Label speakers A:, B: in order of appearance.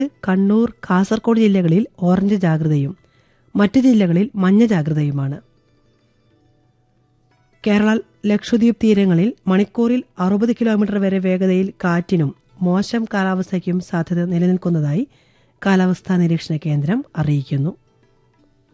A: കണ്ണൂർ, കാസർഗോഡ് ജില്ലകളിൽ ഓറഞ്ച് ജാഗ്രതയും മറ്റു ജില്ലകളിൽ മഞ്ഞ ജാഗ്രതയുമാണ്. കേരള ലക്ഷദ്വീപ് തീരങ്ങളിൽ മണിക്കൂറിൽ 60 കിലോമീറ്റർ വരെ വേഗതയിൽ കാറ്റിനും മോശം കാലാവസ്ഥയ്ക്കും സാധ്യത നിലനിൽക്കുന്നതായി കാലാവസ്ഥാ നിരീക്ഷണ കേന്ദ്രം അറിയിക്കുന്നു.